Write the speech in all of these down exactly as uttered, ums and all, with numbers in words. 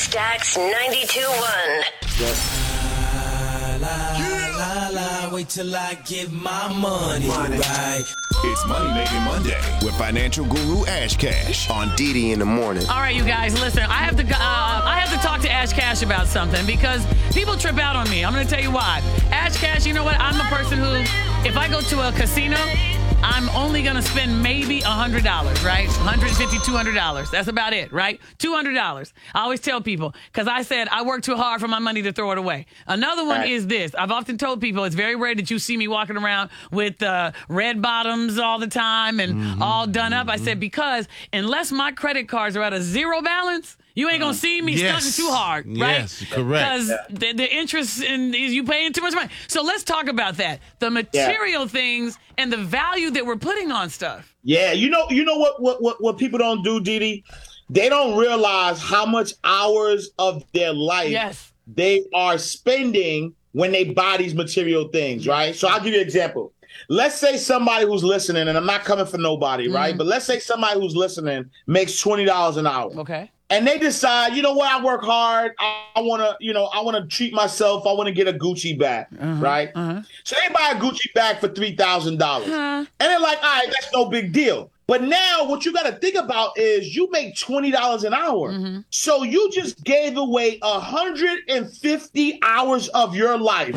Stax ninety-two one. La, la, la, wait till I get my money, money. Right. It's Money Making Monday with financial guru Ash Cash on D D in the morning. All right, you guys, listen. I have to uh, I have to talk to Ash Cash about something because people trip out on me. I'm going to tell you why. Ash Cash, you know what? I'm a person who, if I go to a casino, I'm only going to spend maybe one hundred dollars, right? one hundred fifty dollars, two hundred dollars. That's about it, right? two hundred dollars. I always tell people, because I said I work too hard for my money to throw it away. Another one right. is this. I've often told people it's very rare that you see me walking around with uh, red bottoms all the time and mm-hmm. all done up. Mm-hmm. I said, because unless my credit cards are at a zero balance, you ain't going to see me yes. stunting too hard, right? Yes, correct. Because yeah. the, the interest in is you paying too much money. So let's talk about that. The material yeah. things and the value that we're putting on stuff. Yeah, you know, you know what what what, what people don't do, Didi? They don't realize how much hours of their life yes. they are spending when they buy these material things, right? So I'll give you an example. Let's say somebody who's listening, and I'm not coming for nobody, mm-hmm. right? But let's say somebody who's listening makes twenty dollars an hour. Okay. And they decide, you know what, I work hard. I, I want to, you know, I want to treat myself. I want to get a Gucci bag, uh-huh, right? Uh-huh. So they buy a Gucci bag for three thousand dollars. Uh-huh. And they're like, all right, that's no big deal. But now what you got to think about is you make twenty dollars an hour. Mm-hmm. So you just gave away one hundred fifty hours of your life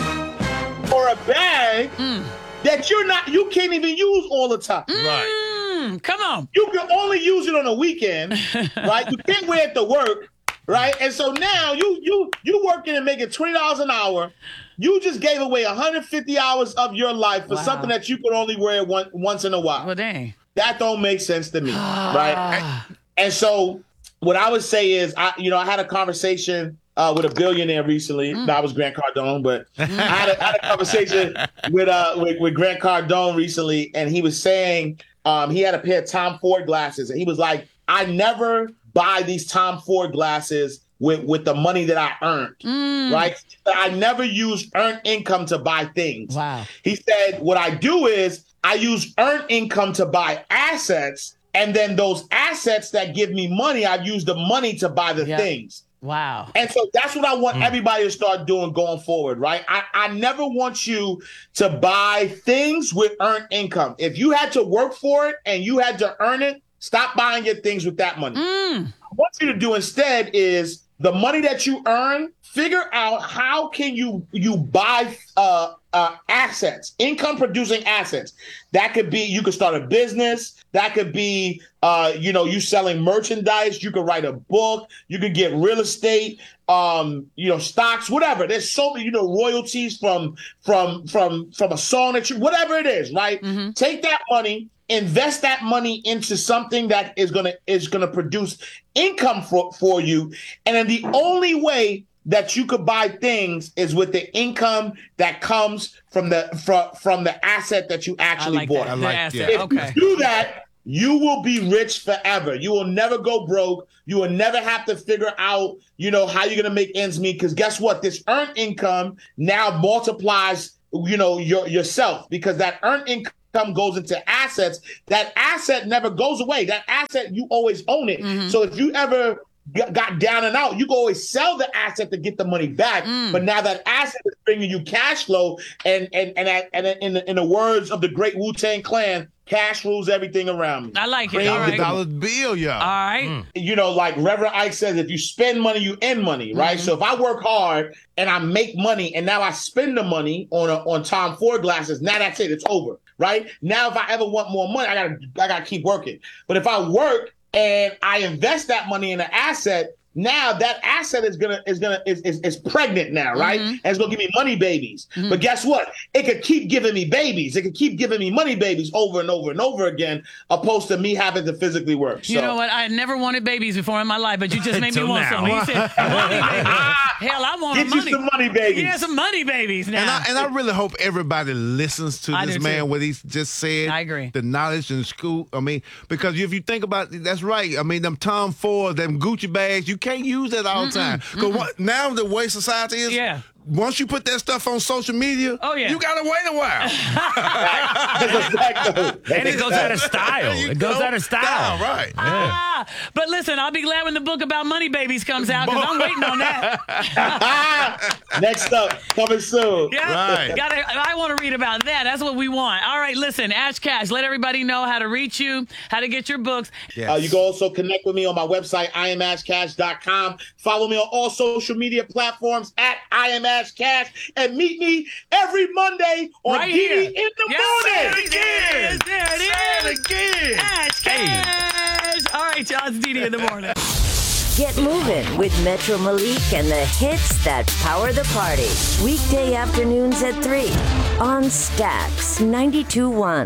for a bag mm. that you're not, you can't even use all the time. Mm. Right. Come on. You can only use it on a weekend, right? You can't wear it to work, right? And so now you you you working and making twenty dollars an hour. You just gave away one hundred fifty hours of your life for wow. something that you could only wear one, once in a while. Well, dang. That don't make sense to me, right? And, and so what I would say is, I you know, I had a conversation uh, with a billionaire recently. Mm. That was Grant Cardone, but I, had a, I had a conversation with, uh, with with Grant Cardone recently, and he was saying um, he had a pair of Tom Ford glasses, and he was like, I never buy these Tom Ford glasses with, with the money that I earned, mm. right? I never use earned income to buy things. Wow. He said, what I do is I use earned income to buy assets, and then those assets that give me money, I use the money to buy the yep. things. Wow. And so that's what I want mm. everybody to start doing going forward, right? I, I never want you to buy things with earned income. If you had to work for it and you had to earn it, stop buying your things with that money. Mm. What I want you to do instead is the money that you earn, figure out how can you you buy uh, uh, assets, income producing assets. That could be, you could start a business. That could be, uh, you know, you selling merchandise. You could write a book. You could get real estate, um, you know, stocks, whatever. There's so many, you know, royalties from from from from a song that you, whatever it is, right? Mm-hmm. Take that money, invest that money into something that is gonna is gonna produce income for for you, and then the only way that you could buy things is with the income that comes from the from, from the asset that you actually I like bought. That. I like like that. If okay. you do that, you will be rich forever. You will never go broke. You will never have to figure out, you know, how you're going to make ends meet. Because guess what? This earned income now multiplies, you know, your yourself, because that earned income goes into assets. That asset never goes away. That asset, you always own it. Mm-hmm. So if you ever got down and out, you can always sell the asset to get the money back. Mm. But now that asset is bringing you cash flow, and and and and in the, in the words of the great Wu-Tang Clan, cash rules everything around me. I like it. Bring All right. the dollar bill, y'all. All right. Mm. You know, like Reverend Ike says, if you spend money, you end money, right? Mm-hmm. So if I work hard and I make money, and now I spend the money on a, on Tom Ford glasses, now that's it. It's over, right? Now if I ever want more money, I gotta I gotta keep working. But if I work and I invest that money in an asset, now that asset is gonna is gonna is is, is pregnant now, right? Mm-hmm. And it's gonna give me money babies. Mm-hmm. But guess what? It could keep giving me babies. It could keep giving me money babies over and over and over again, opposed to me having to physically work. You so. know what? I had never wanted babies before in my life, but you just made me want now. some. You said money babies. Hell, I want Get money. you some money babies. Yeah, some money babies now. And I, and I really hope everybody listens to I this do man, too. what he just said. I agree. The knowledge in school. I mean, because if you think about it, that's right. I mean, them Tom Ford, them Gucci bags, you can't use that all the time. Because what now the way society is, Yeah. once you put that stuff on social media, Oh, yeah. you gotta wait a while. And it goes out of style. There you It goes go. out of style. Style, right. Ah, but listen, I'll be glad when the book about money babies comes out because I'm waiting on that. Next up, coming soon. Yeah, Right. Gotta, I want to read about that. That's what we want. All right, listen, Ash Cash, let everybody know how to reach you, how to get your books. Yes. Uh, you can also connect with me on my website, I am ash cash dot com. Follow me on all social media platforms at I am Ash Cash, and meet me every Monday on Right D D here. in the Yes, morning. there it is. There it is. Say it again. Ash Cash. All right, y'all, it's D D in the morning. Get moving with Metro Malik and the hits that power the party. Weekday afternoons at three on Stax ninety-two point one.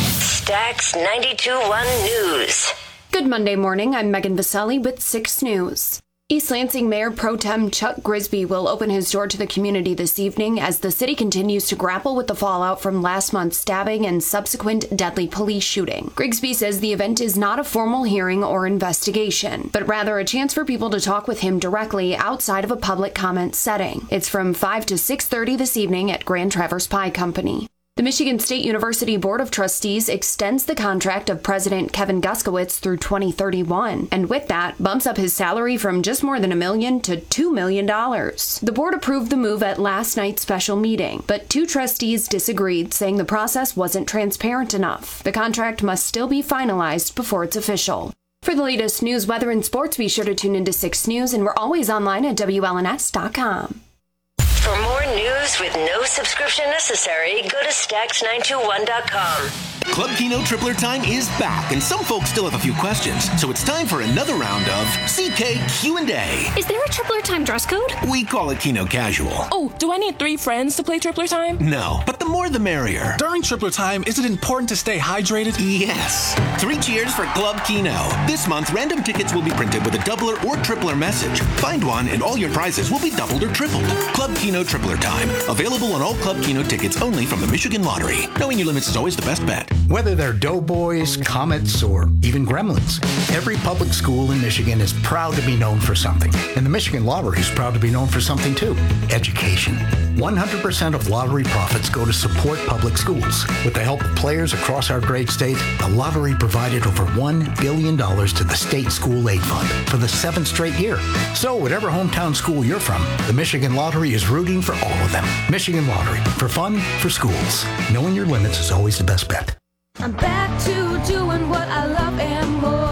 Stax ninety-two point one News. Good Monday morning. I'm Megan Vaselli with six News. East Lansing Mayor Pro Tem Chuck Grisby will open his door to the community this evening as the city continues to grapple with the fallout from last month's stabbing and subsequent deadly police shooting. Grigsby says the event is not a formal hearing or investigation, but rather a chance for people to talk with him directly outside of a public comment setting. It's from five to six thirty this evening at Grand Traverse Pie Company. The Michigan State University Board of Trustees extends the contract of President Kevin Guskowitz through twenty thirty-one, and with that, bumps up his salary from just more than a million to two million dollars. The board approved the move at last night's special meeting, but two trustees disagreed, saying the process wasn't transparent enough. The contract must still be finalized before it's official. For the latest news, weather, and sports, be sure to tune into six News, and we're always online at W L N S dot com. For more news with no subscription necessary, go to Stax nine two one dot com. Club Keno Tripler Time is back, and some folks still have a few questions. So it's time for another round of C K Q and A. Is there a Tripler Time dress code? We call it Keno Casual. Oh, do I need three friends to play Tripler Time? No, but the more the merrier. During Tripler Time, is it important to stay hydrated? Yes. Three cheers for Club Keno. This month, random tickets will be printed with a doubler or tripler message. Find one, and all your prizes will be doubled or tripled. Club Keno Tripler Time. Available on all Club Keno tickets only from the Michigan Lottery. Knowing your limits is always the best bet. Whether they're Doughboys, Comets, or even Gremlins, every public school in Michigan is proud to be known for something. And the Michigan Lottery is proud to be known for something too: education. one hundred percent of lottery profits go to support public schools. With the help of players across our great state, the lottery provided over one billion dollars to the state school aid fund for the seventh straight year. So whatever hometown school you're from, the Michigan Lottery is rooting for all of them. Michigan Lottery, for fun, for schools. Knowing your limits is always the best bet. I'm back to doing what I love and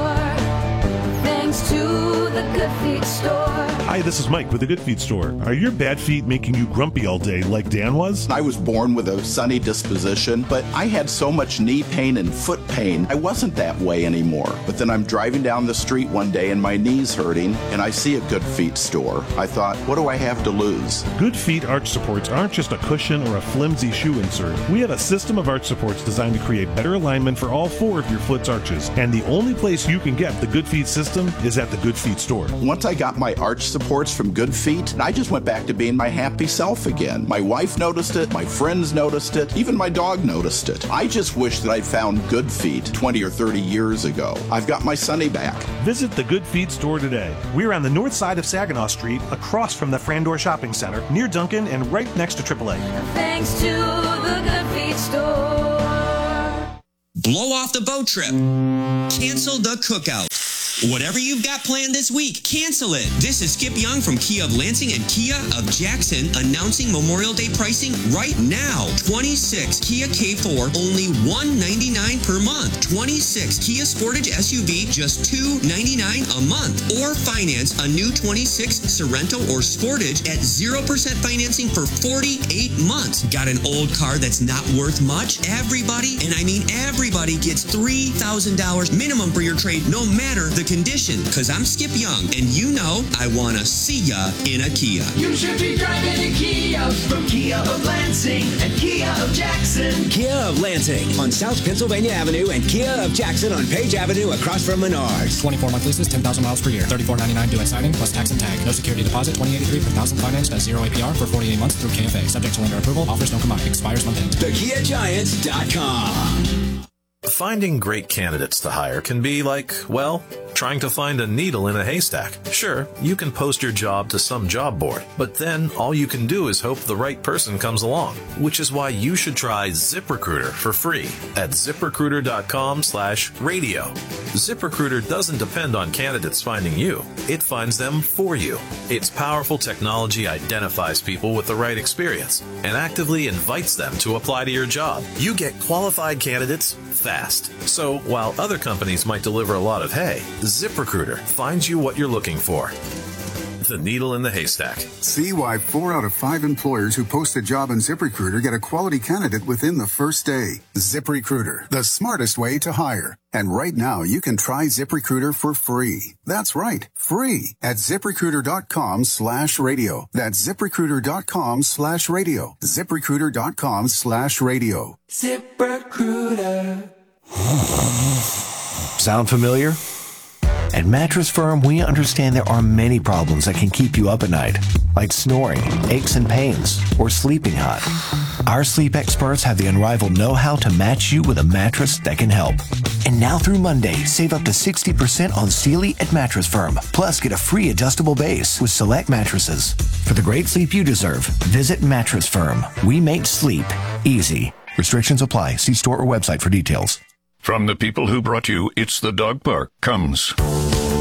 more, thanks to the Good Feet store. Hi, this is Mike with the Good Feet store. Are your bad feet making you grumpy all day like Dan was? I was born with a sunny disposition, but I had so much knee pain and foot pain, I wasn't that way anymore. But then I'm driving down the street one day and my knee's hurting, and I see a Good Feet store. I thought, what do I have to lose? Good Feet arch supports aren't just a cushion or a flimsy shoe insert. We have a system of arch supports designed to create better alignment for all four of your foot's arches. And the only place you can get the Good Feet system is at the Good Feet store. Once I got my arch supports from Good Feet, I just went back to being my happy self again. My wife noticed it, my friends noticed it, even my dog noticed it. I just wish that I'd found Good Feet twenty or thirty years ago. I've got my Sonny back. Visit the Good Feet store today. We're on the north side of Saginaw Street, across from the Frandor Shopping Center, near Duncan and right next to triple A. Thanks to the Good Feet store. Blow off the boat trip. Cancel the cookout. Whatever you've got planned this week, cancel it. This is Skip Young from Kia of Lansing and Kia of Jackson announcing Memorial Day pricing right now. twenty-six Kia K four, only one ninety-nine per month. twenty-six Kia Sportage S U V, just two ninety-nine a month. Or finance a new twenty-six Sorento or Sportage at zero percent financing for forty-eight months. Got an old car that's not worth much? Everybody, and I mean everybody, gets three thousand dollars minimum for your trade, no matter the condition. Cause I'm Skip Young, and you know I want to see ya in a Kia. You should be driving a Kia from Kia of Lansing and Kia of Jackson. Kia of Lansing on South Pennsylvania Avenue and Kia of Jackson on Page Avenue across from Menards. twenty-four month leases, ten thousand miles per year. thirty-four ninety-nine due at signing plus tax and tag. No security deposit, twenty eighty-three per thousand financed at zero A P R for forty-eight months through K F A. Subject to lender approval. Offers don't combine. Expires month end. the kia giants dot com. Finding great candidates to hire can be like, well, trying to find a needle in a haystack. Sure, you can post your job to some job board, but then all you can do is hope the right person comes along, which is why you should try ZipRecruiter for free at ZipRecruiter.com slash radio. ZipRecruiter doesn't depend on candidates finding you. It finds them for you. Its powerful technology identifies people with the right experience and actively invites them to apply to your job. You get qualified candidates fast. So while other companies might deliver a lot of hay, ZipRecruiter finds you what you're looking for. The needle in the haystack. See why four out of five employers who post a job on ZipRecruiter get a quality candidate within the first day. ZipRecruiter, the smartest way to hire. And right now, you can try ZipRecruiter for free. That's right, free at ZipRecruiter.com slash radio. That's ZipRecruiter.com slash radio. ZipRecruiter.com slash radio. ZipRecruiter. Sound familiar? At Mattress Firm, we understand there are many problems that can keep you up at night, like snoring, aches and pains, or sleeping hot. Our sleep experts have the unrivaled know-how to match you with a mattress that can help. And now through Monday, save up to sixty percent on Sealy at Mattress Firm. Plus, get a free adjustable base with select mattresses. For the great sleep you deserve, visit Mattress Firm. We make sleep easy. Restrictions apply. See store or website for details. From the people who brought you It's the Dog Park comes